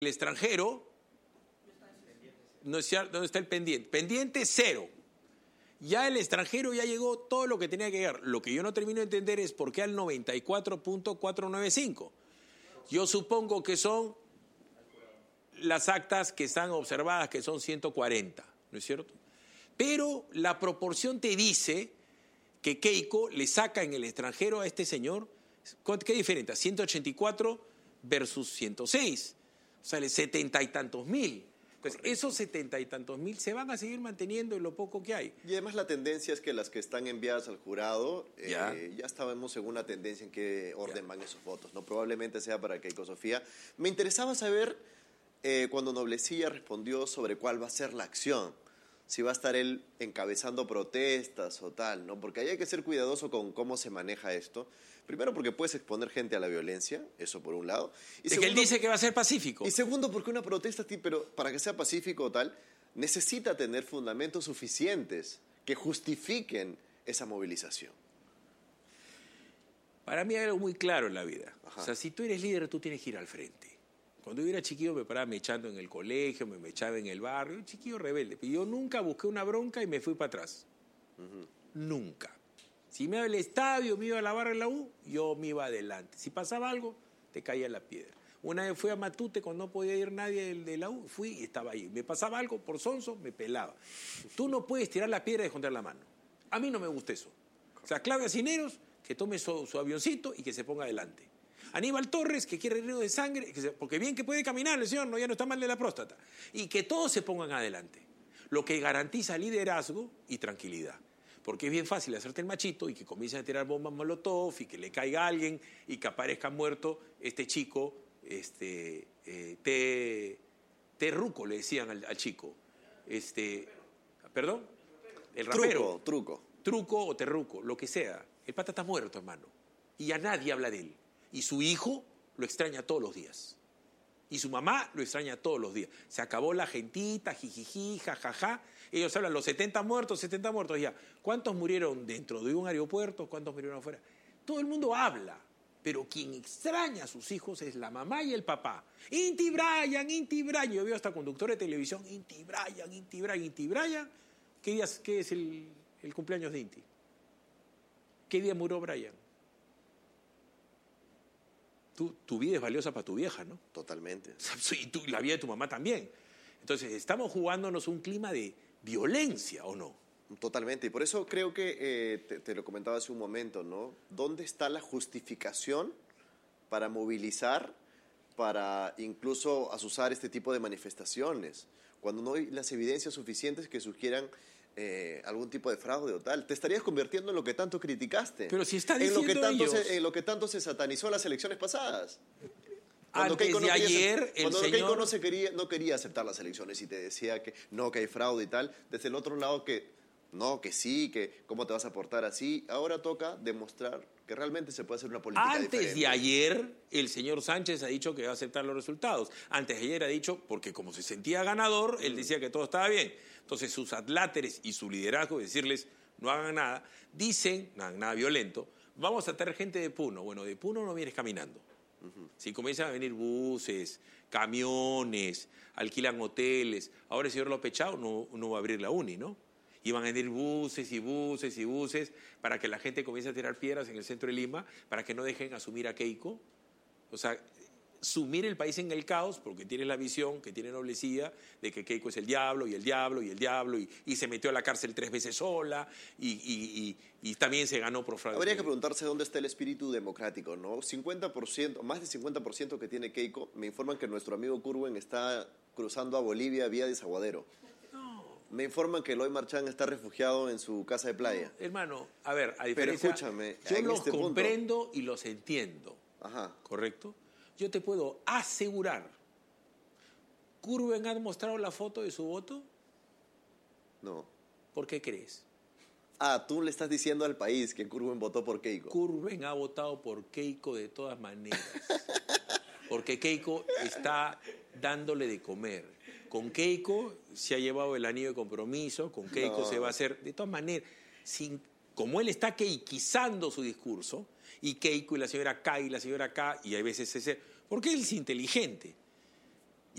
El extranjero, no es cierto, ¿dónde está el pendiente? Pendiente cero. Ya el extranjero ya llegó todo lo que tenía que llegar. Lo que yo no termino de entender es por qué al 94.495. Yo supongo que son las actas que están observadas, que son 140, ¿no es cierto? Pero la proporción te dice que Keiko le saca en el extranjero a este señor, ¿qué diferencia? 184 versus 106, o sea, 70 y tantos mil. Pues esos 70 y tantos mil se van a seguir manteniendo en lo poco que hay. Y además la tendencia es que las que están enviadas al jurado, ya estábamos en una tendencia en qué orden van esos votos, ¿no? Probablemente sea para Keiko Sofía. Me interesaba saber, cuando Noblecilla respondió sobre cuál va a ser la acción, si va a estar él encabezando protestas o tal, ¿no? Porque ahí hay que ser cuidadoso con cómo se maneja esto. Primero, porque puedes exponer gente a la violencia, eso por un lado. Y segundo, que él dice que va a ser pacífico. Y segundo, porque una protesta, pero para que sea pacífico o tal, necesita tener fundamentos suficientes que justifiquen esa movilización. Para mí hay algo muy claro en la vida. Ajá. O sea, si tú eres líder, tú tienes que ir al frente. Cuando yo era chiquillo me paraba mechando en el colegio, me echaba en el barrio, un chiquillo rebelde. Pero yo nunca busqué una bronca y me fui para atrás. Nunca. Si me iba al estadio, me iba a la barra en la U, yo me iba adelante. Si pasaba algo, te caía la piedra. Una vez fui a Matute cuando no podía ir nadie de la U, fui y estaba ahí. Me pasaba algo por sonso, me pelaba. Tú no puedes tirar la piedra y esconder la mano. A mí no me gusta eso. O sea, Claudia Cisneros, que tome su avioncito y que se ponga adelante. Aníbal Torres, que quiere río de sangre, porque bien que puede caminar el señor, no, ya no está mal de la próstata. Y que todos se pongan adelante. Lo que garantiza liderazgo y tranquilidad. Porque es bien fácil hacerte el machito y que comiencen a tirar bombas molotov y que le caiga a alguien y que aparezca muerto este chico, Terruco, le decían al chico. ¿Perdón? El rapero. Truco o Terruco, lo que sea. El pata está muerto, hermano. Y ya nadie habla de él. Y su hijo lo extraña todos los días. Y su mamá lo extraña todos los días. Se acabó la gentita, jijiji, jajaja. Ellos hablan, los 70 muertos ya. ¿Cuántos murieron dentro de un aeropuerto? ¿Cuántos murieron afuera? Todo el mundo habla. Pero quien extraña a sus hijos es la mamá y el papá. Inti Brian. Yo veo hasta conductor de televisión. Inti Brian. ¿Qué es el cumpleaños de Inti? ¿Qué día murió Brian? Tu vida es valiosa para tu vieja, ¿no? Totalmente. Y la vida de tu mamá también. Entonces, estamos jugándonos un clima de violencia, ¿o no? Totalmente. Y por eso creo que, te lo comentaba hace un momento, ¿no? ¿Dónde está la justificación para movilizar, para incluso azuzar este tipo de manifestaciones? Cuando no hay las evidencias suficientes que sugieran algún tipo de fraude o tal, te estarías convirtiendo en lo que tanto criticaste. Pero si está diciendo en lo que tanto se satanizó las elecciones pasadas. Cuando Antes de ayer, Keiko no quería aceptar las elecciones y te decía que no, que hay fraude y tal, desde el otro lado que no, que sí, que cómo te vas a portar así. Ahora toca demostrar que realmente se puede hacer una política diferente. Antes de ayer, el señor Sánchez ha dicho que va a aceptar los resultados. Antes de ayer ha dicho, porque como se sentía ganador, él decía que todo estaba bien. Entonces sus adláteres y su liderazgo, decirles no hagan nada, dicen, no hagan nada violento, vamos a traer gente de Puno. Bueno, de Puno no vienes caminando. Si comienzan a venir buses, camiones, alquilan hoteles. Ahora el señor López Chao no va a abrir la uni, ¿no? Y van a venir buses para que la gente comience a tirar piedras en el centro de Lima, para que no dejen asumir a Keiko. O sea, sumir el país en el caos, porque tiene la visión que tiene Noblecilla de que Keiko es el diablo, y se metió a la cárcel 3 veces sola, y también se ganó por fraude. Habría que preguntarse dónde está el espíritu democrático, ¿no? 50%, más del 50% que tiene Keiko, me informan que nuestro amigo Curwen está cruzando a Bolivia vía Desaguadero. Me informan que Eloy Marchán está refugiado en su casa de playa. No, hermano, a ver, a diferencia... Pero escúchame, yo los comprendo y los entiendo. Ajá. ¿Correcto? Yo te puedo asegurar. ¿Curwen ha mostrado la foto de su voto? No. ¿Por qué crees? Tú le estás diciendo al país que Curwen votó por Keiko. Curwen ha votado por Keiko de todas maneras. Porque Keiko está dándole de comer. Con Keiko se ha llevado el anillo de compromiso, con Keiko se va a hacer, de todas maneras, como él está keikizando su discurso, y Keiko y la señora acá y la señora acá, y hay veces ese, porque él es inteligente.